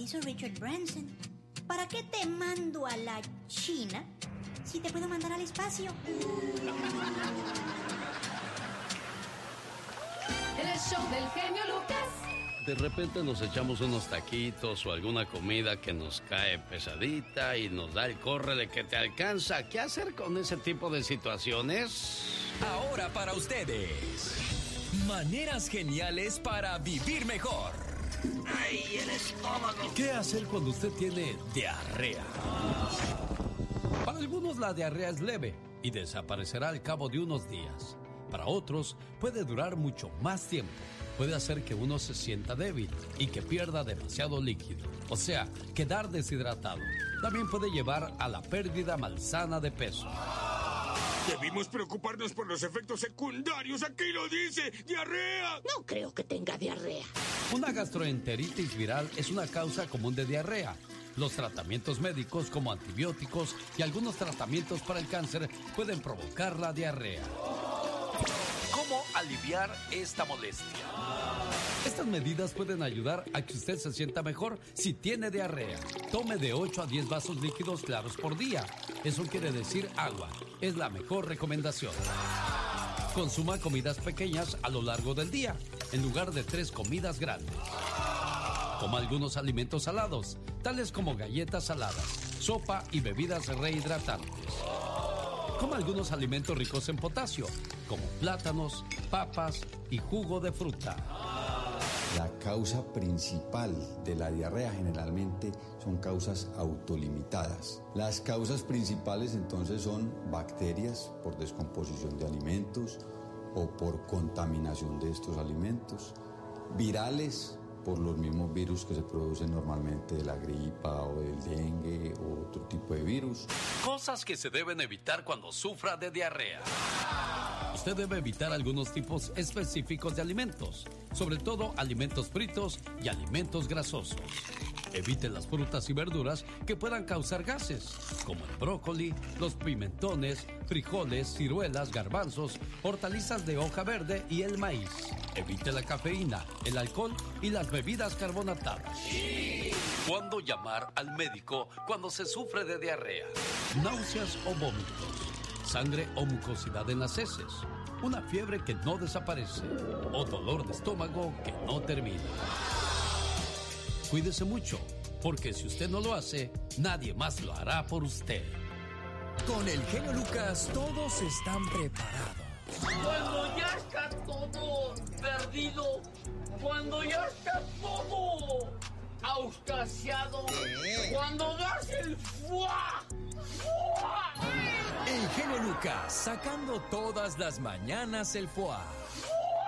hizo Richard Branson. ¿Para qué te mando a la China si te puedo mandar al espacio? El show del genio Lucas. De repente nos echamos unos taquitos o alguna comida que nos cae pesadita y nos da el córrele que te alcanza. ¿Qué hacer con ese tipo de situaciones? Ahora para ustedes, maneras geniales para vivir mejor. ¡Ay, el estómago! ¿Qué hacer cuando usted tiene diarrea? Para algunos la diarrea es leve y desaparecerá al cabo de unos días. Para otros puede durar mucho más tiempo. Puede hacer que uno se sienta débil y que pierda demasiado líquido, o sea, quedar deshidratado. También puede llevar a la pérdida malsana de peso. Debimos preocuparnos por los efectos secundarios. Aquí lo dice, diarrea. No creo que tenga diarrea. Una gastroenteritis viral es una causa común de diarrea. Los tratamientos médicos como antibióticos y algunos tratamientos para el cáncer pueden provocar la diarrea. ¿Cómo aliviar esta molestia? Estas medidas pueden ayudar a que usted se sienta mejor si tiene diarrea. Tome de 8 a 10 vasos líquidos claros por día. Eso quiere decir agua. Es la mejor recomendación. Consuma comidas pequeñas a lo largo del día, en lugar de 3 comidas grandes. Coma algunos alimentos salados, tales como galletas saladas, sopa y bebidas rehidratantes. Coma algunos alimentos ricos en potasio, como plátanos, papas y jugo de fruta. La causa principal de la diarrea generalmente son causas autolimitadas. Las causas principales entonces son bacterias por descomposición de alimentos o por contaminación de estos alimentos, virales por los mismos virus que se producen normalmente de la gripa o del dengue o otro tipo de virus. Cosas que se deben evitar cuando sufra de diarrea. Usted debe evitar algunos tipos específicos de alimentos, sobre todo alimentos fritos y alimentos grasosos. Evite las frutas y verduras que puedan causar gases, como el brócoli, los pimentones, frijoles, ciruelas, garbanzos, hortalizas de hoja verde y el maíz. Evite la cafeína, el alcohol y las bebidas carbonatadas. ¿Cuándo llamar al médico cuando se sufre de diarrea? Náuseas o vómitos, sangre o mucosidad en las heces, una fiebre que no desaparece o dolor de estómago que no termina. Cuídese mucho, porque si usted no lo hace, nadie más lo hará por usted. Con el genio Lucas todos están preparados. Cuando ya está todo perdido, cuando ya está todo auscasiado, cuando das el ¡fua! ¡Fua! El genio Lucas sacando todas las mañanas el foie.